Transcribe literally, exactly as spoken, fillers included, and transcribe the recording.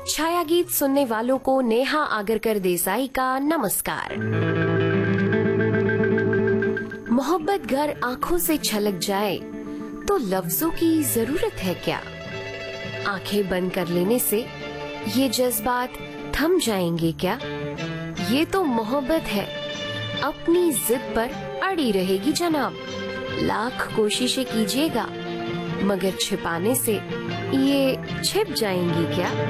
छाया गीत सुनने वालों को नेहा आगरकर देसाई का नमस्कार। मोहब्बत घर आंखों से छलक जाए तो लफ्जों की जरूरत है क्या? आंखें बंद कर लेने से ये जज्बात थम जाएंगे क्या? ये तो मोहब्बत है, अपनी जिद पर अड़ी रहेगी जनाब। लाख कोशिशें कीजिएगा मगर छिपाने से ये छिप जाएंगी क्या?